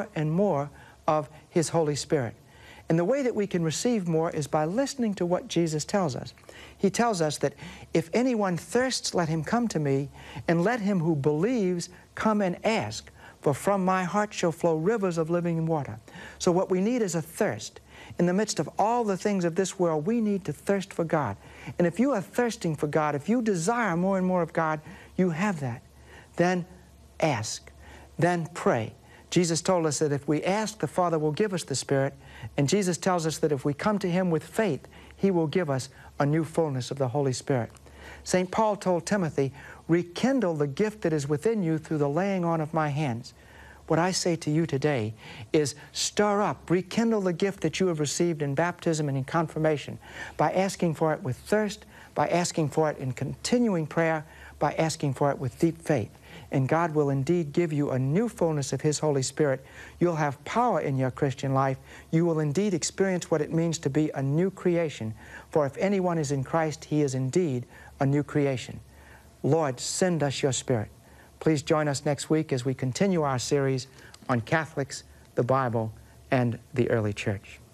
more and more of His Holy Spirit. And the way that we can receive more is by listening to what Jesus tells us. He tells us that if anyone thirsts, let him come to me, and let him who believes come and ask, for from my heart shall flow rivers of living water. So what we need is a thirst. In the midst of all the things of this world, we need to thirst for God. And if you are thirsting for God, if you desire more and more of God, you have that. Then ask. Then pray. Jesus told us that if we ask, the Father will give us the Spirit. And Jesus tells us that if we come to Him with faith, He will give us a new fullness of the Holy Spirit. St. Paul told Timothy, rekindle the gift that is within you through the laying on of my hands. What I say to you today is stir up, rekindle the gift that you have received in baptism and in confirmation by asking for it with thirst, by asking for it in continuing prayer, by asking for it with deep faith. And God will indeed give you a new fullness of His Holy Spirit. You'll have power in your Christian life. You will indeed experience what it means to be a new creation. For if anyone is in Christ, he is indeed a new creation. Lord, send us your Spirit. Please join us next week as we continue our series on Catholics, the Bible, and the early church.